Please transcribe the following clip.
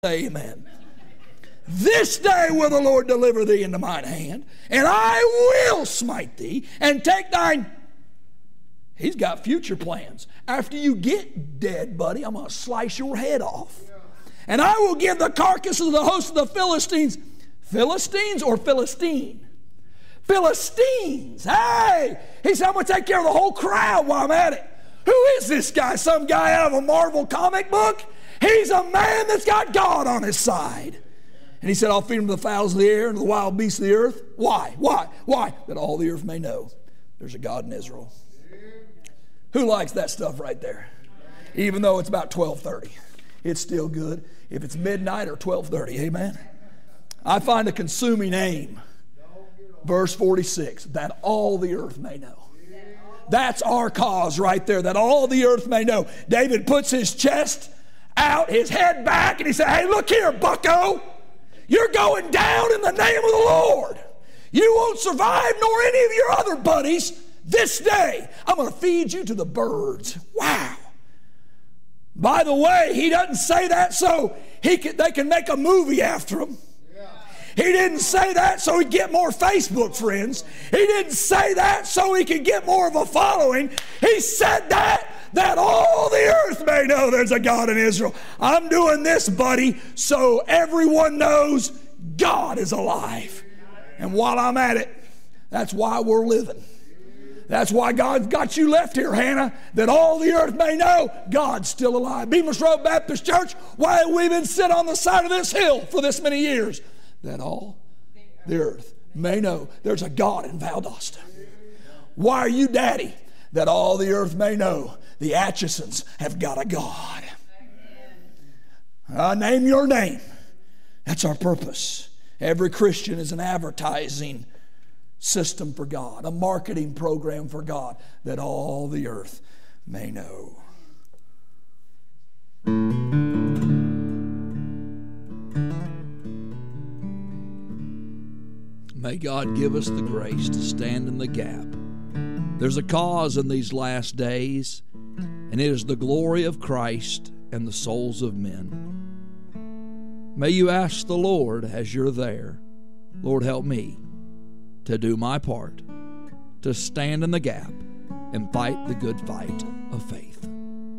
Amen. This day will the Lord deliver thee into mine hand, and I will smite thee and take thine. He's got future plans. After you get dead, buddy, I'm going to slice your head off. And I will give the carcasses of the host of the Philistines. Philistines or Philistine? Philistines. Hey! He said, I'm going to take care of the whole crowd while I'm at it. Who is this guy? Some guy out of a Marvel comic book? He's a man that's got God on his side. And he said, I'll feed him to the fowls of the air and to the wild beasts of the earth. Why? Why? Why? That all the earth may know there's a God in Israel. Who likes that stuff right there? Even though it's about 12:30. It's still good. If it's midnight or 12:30, amen? I find a consuming aim. Verse 46, that all the earth may know. That's our cause right there, that all the earth may know. David puts his chest out, his head back, and he said, hey, look here, bucko. You're going down in the name of the Lord. You won't survive, nor any of your other buddies, this day. I'm going to feed you to the birds. Wow. By the way, he doesn't say that so they can make a movie after him. He didn't say that so he'd get more Facebook friends. He didn't say that so he could get more of a following. He said that all the earth may know there's a God in Israel. I'm doing this, buddy, so everyone knows God is alive. And while I'm at it, that's why we're living. That's why God's got you left here, Hannah, that all the earth may know God's still alive. Bemis Road Baptist Church, why have we been sitting on the side of this hill for this many years? That all the earth may know there's a God in Valdosta. Why are you daddy? That all the earth may know the Atchisons have got a God. Name your name. That's our purpose. Every Christian is an advertising system for God, a marketing program for God, that all the earth may know. May God give us the grace to stand in the gap. There's a cause in these last days, and it is the glory of Christ and the souls of men. May you ask the Lord as you're there, Lord, help me to do my part, to stand in the gap and fight the good fight of faith.